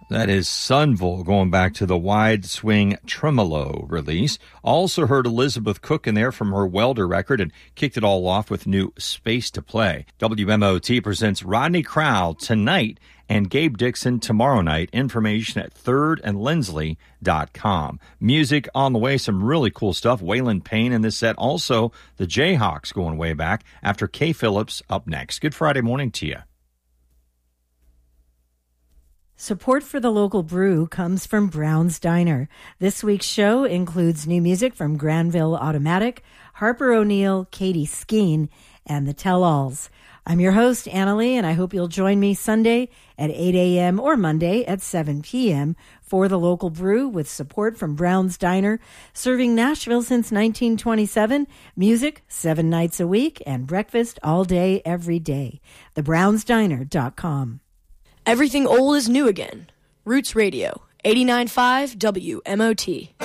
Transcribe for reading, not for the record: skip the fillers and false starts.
That is Sunville, going back to the Wide Swing Tremolo release. Also heard Elizabeth Cook in there from her Welder record and kicked it all off with new Space to Play. WMOT presents Rodney Crowell tonight and Gabe Dixon tomorrow night. Information at thirdandlindsley.com. Music on the way, some really cool stuff. Waylon Payne in this set. Also, the Jayhawks going way back after Kay Phillips up next. Good Friday morning to you. Support for the local brew comes from Brown's Diner. This week's show includes new music from Granville Automatic, Harper O'Neill, Katie Skeen, and the Tell-Alls. I'm your host, Annalee, and I hope you'll join me Sunday at 8 a.m. or Monday at 7 p.m. for the local brew with support from Brown's Diner, serving Nashville since 1927, music 7 nights a week, and breakfast all day, every day. TheBrownsDiner.com. Everything old is new again. Roots Radio, 89.5 WMOT.